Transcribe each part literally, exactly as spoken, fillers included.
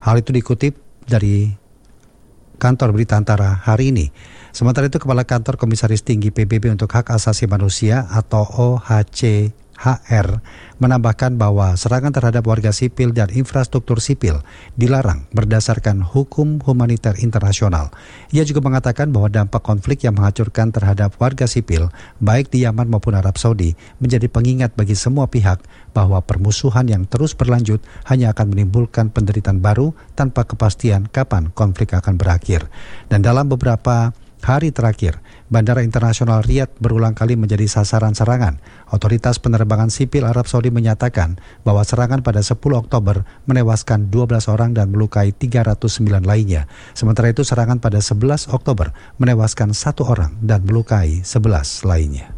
Hal itu dikutip dari kantor berita Antara hari ini. Sementara itu, Kepala Kantor Komisaris Tinggi P B B untuk Hak Asasi Manusia atau O H C H R menambahkan bahwa serangan terhadap warga sipil dan infrastruktur sipil dilarang berdasarkan hukum humaniter internasional. Ia juga mengatakan bahwa dampak konflik yang menghancurkan terhadap warga sipil, baik di Yaman maupun Arab Saudi, menjadi pengingat bagi semua pihak bahwa permusuhan yang terus berlanjut hanya akan menimbulkan penderitaan baru tanpa kepastian kapan konflik akan berakhir. Dan dalam beberapa hari terakhir, Bandara Internasional Riyadh berulang kali menjadi sasaran serangan. Otoritas penerbangan sipil Arab Saudi menyatakan bahwa serangan pada sepuluh Oktober menewaskan dua belas orang dan melukai tiga ratus sembilan lainnya. Sementara itu, serangan pada sebelas Oktober menewaskan satu orang dan melukai sebelas lainnya.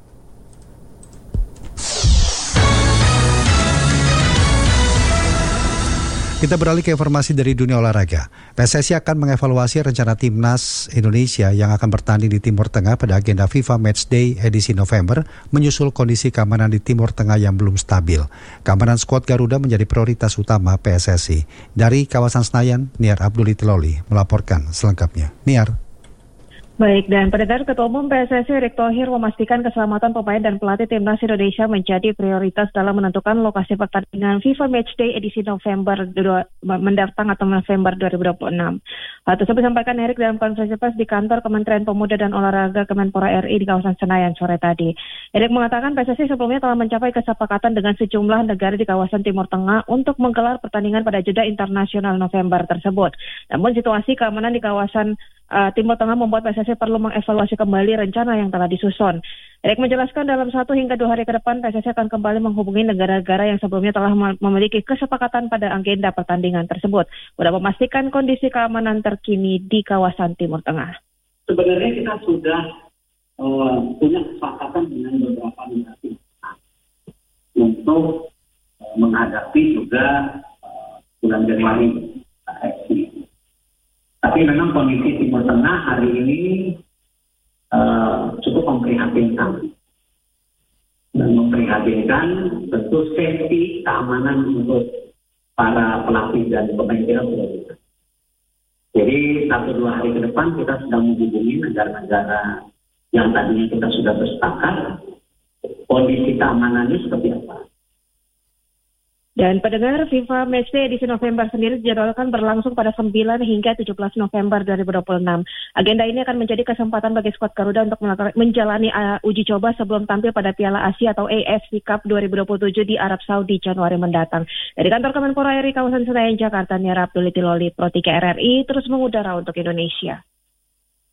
Kita beralih ke informasi dari dunia olahraga. P S S I akan mengevaluasi rencana timnas Indonesia yang akan bertanding di Timur Tengah pada agenda FIFA Matchday edisi November, menyusul kondisi keamanan di Timur Tengah yang belum stabil. Keamanan skuad Garuda menjadi prioritas utama P S S I. Dari kawasan Senayan, Niar Abdul Tiloli melaporkan selengkapnya. Niar. Baik, dan pendengar, Ketua Umum P S S I Erick Thohir memastikan keselamatan pemain dan pelatih timnas Indonesia menjadi prioritas dalam menentukan lokasi pertandingan FIFA Matchday edisi November mendatang atau November dua ribu dua puluh enam. Hal tersebut disampaikan Erick dalam konferensi pers di kantor Kementerian Pemuda dan Olahraga Kemenpora R I di kawasan Senayan sore tadi. Erick mengatakan P S S I sebelumnya telah mencapai kesepakatan dengan sejumlah negara di kawasan Timur Tengah untuk menggelar pertandingan pada jeda internasional November tersebut. Namun situasi keamanan di kawasan uh, Timur Tengah membuat P S S I perlu mengevaluasi kembali rencana yang telah disusun. Erick menjelaskan dalam satu hingga dua hari ke depan P S S I akan kembali menghubungi negara-negara yang sebelumnya telah memiliki kesepakatan pada agenda pertandingan tersebut untuk memastikan kondisi keamanan terkini di kawasan Timur Tengah. Sebenarnya kita sudah uh, punya kesepakatan dengan beberapa negara untuk uh, menghadapi juga uh, bulan Januari A F C. Tapi memang kondisi Timur Tengah hari ini uh, cukup memprihatinkan. Dan memprihatinkan tentu safety, keamanan untuk para pelatih dan pemain kita sudah bisa. Jadi satu dua hari ke depan kita sedang menghubungi negara-negara yang tadinya kita sudah bersepakat kondisi keamanannya seperti apa. Dan pendengar, FIFA Matchday edisi November sendiri dijadwalkan berlangsung pada sembilan hingga tujuh belas November dua ribu dua puluh enam. Agenda ini akan menjadi kesempatan bagi skuad Garuda untuk menjalani uh, uji coba sebelum tampil pada Piala Asia atau A F C Cup dua ribu dua puluh tujuh di Arab Saudi Januari mendatang. Dari kantor Kemenpora R I kawasan Senayan Jakarta, Niar Abdul Tiloli, Pro tiga R R I terus mengudara untuk Indonesia.